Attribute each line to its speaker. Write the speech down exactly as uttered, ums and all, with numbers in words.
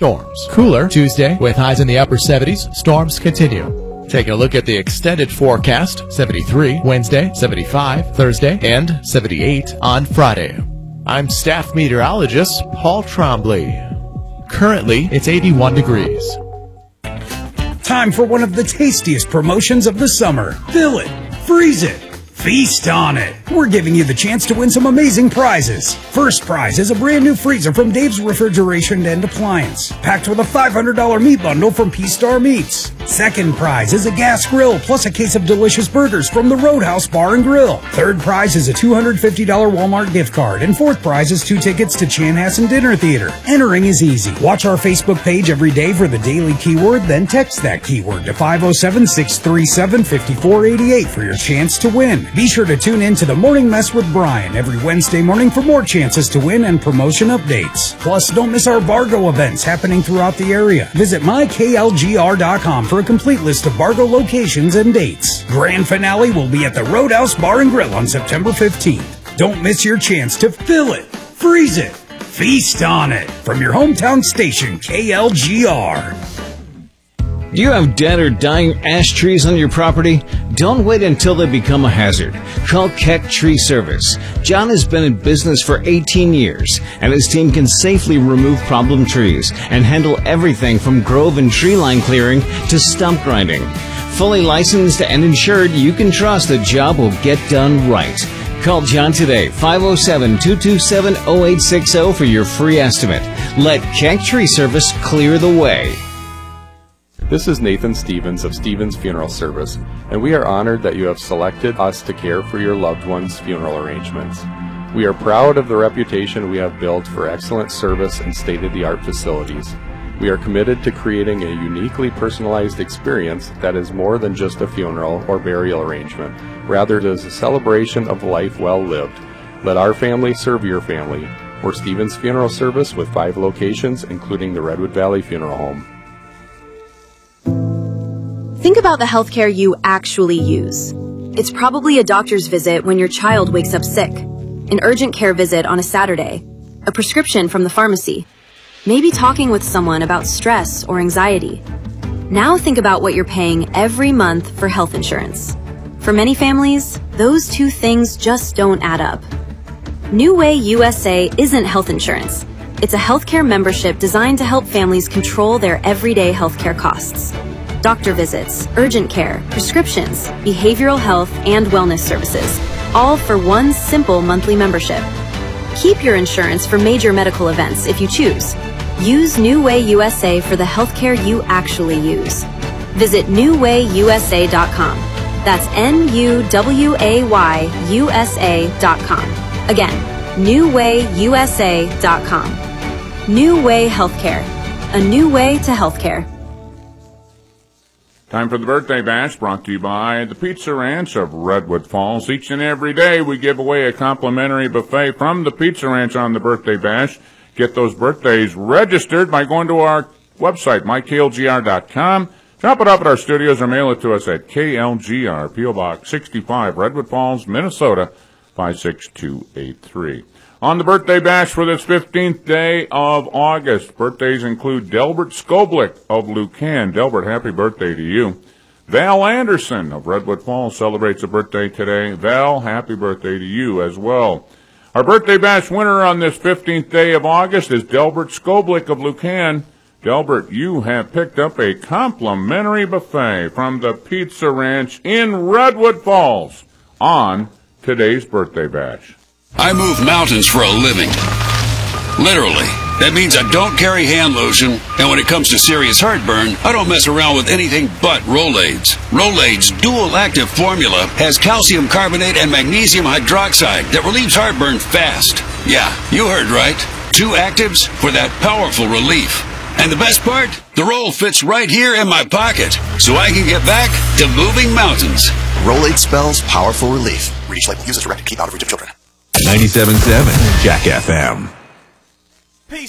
Speaker 1: storms. Cooler Tuesday with highs in the upper seventies. Storms continue. Taking a look at the extended forecast, seventy-three Wednesday, seventy-five Thursday, and seventy-eight on Friday. I'm staff meteorologist Paul Trombley. Currently, it's eighty-one degrees.
Speaker 2: Time for one of the tastiest promotions of the summer. Fill it, freeze it, feast on it. We're giving you the chance to win some amazing prizes. First prize is a brand new freezer from Dave's Refrigeration and Appliance, packed with a five hundred dollars meat bundle from P-Star Meats. Second prize is a gas grill plus a case of delicious burgers from the Roadhouse Bar and Grill. Third prize is a two hundred fifty dollars Walmart gift card. And fourth prize is two tickets to Chanhassen Dinner Theater. Entering is easy. Watch our Facebook page every day for the daily keyword, then text that keyword to five oh seven, six three seven, five four eight eight for your chance to win. Be sure to tune in to the Morning Mess with Brian every Wednesday morning for more chances to win and promotion updates. Plus, don't miss our Bargo events happening throughout the area. Visit my K L G R dot com for a complete list of Bargo locations and dates. Grand finale will be at the Roadhouse Bar and Grill on September fifteenth. Don't miss your chance to fill it, freeze it, feast on it from your hometown station, K L G R.
Speaker 3: Do you have dead or dying ash trees on your property? Don't wait until they become a hazard. Call Keck Tree Service. John has been in business for eighteen years, and his team can safely remove problem trees and handle everything from grove and tree line clearing to stump grinding. Fully licensed and insured, you can trust the job will get done right. Call John today, five oh seven, two two seven, oh eight six oh for your free estimate. Let Keck Tree Service clear the way.
Speaker 4: This is Nathan Stevens of Stevens Funeral Service, and we are honored that you have selected us to care for your loved one's funeral arrangements. We are proud of the reputation we have built for excellent service and state-of-the-art facilities. We are committed to creating a uniquely personalized experience that is more than just a funeral or burial arrangement. Rather, it is a celebration of life well lived. Let our family serve your family. We're Stevens Funeral Service with five locations, including the Redwood Valley Funeral Home.
Speaker 5: Think about the healthcare you actually use. It's probably a doctor's visit when your child wakes up sick, an urgent care visit on a Saturday, a prescription from the pharmacy, maybe talking with someone about stress or anxiety. Now think about what you're paying every month for health insurance. For many families, those two things just don't add up. New Way U S A isn't health insurance. It's a healthcare membership designed to help families control their everyday healthcare costs. Doctor visits, urgent care, prescriptions, behavioral health, and wellness services, all for one simple monthly membership. Keep your insurance for major medical events if you choose. Use New Way U S A for the healthcare you actually use. Visit new way U S A dot com. That's N U W A Y U S A dot com. Again, new way U S A dot com. New Way Healthcare. A new way to healthcare.
Speaker 6: Time for the Birthday Bash, brought to you by the Pizza Ranch of Redwood Falls. Each and every day we give away a complimentary buffet from the Pizza Ranch on the Birthday Bash. Get those birthdays registered by going to our website, my K L G R dot com. Drop it off at our studios or mail it to us at K L G R, P O Box sixty-five, Redwood Falls, Minnesota, five six two eight three. On the Birthday Bash for this fifteenth day of August, birthdays include Delbert Skoblik of Lucan. Delbert, happy birthday to you. Val Anderson of Redwood Falls celebrates a birthday today. Val, happy birthday to you as well. Our Birthday Bash winner on this fifteenth day of August is Delbert Skoblik of Lucan. Delbert, you have picked up a complimentary buffet from the Pizza Ranch in Redwood Falls on today's Birthday Bash.
Speaker 7: I move mountains for a living. Literally. That means I don't carry hand lotion, and when it comes to serious heartburn, I don't mess around with anything but Rolaids. Rolaids' dual-active formula has calcium carbonate and magnesium hydroxide that relieves heartburn fast. Yeah, you heard right. Two actives for that powerful relief. And the best part? The roll fits right here in my pocket, so I can get back to moving mountains.
Speaker 8: Rolade spells powerful relief. Read each label. Use as directed. Keep out of reach of children.
Speaker 9: ninety-seven point seven Jack F M.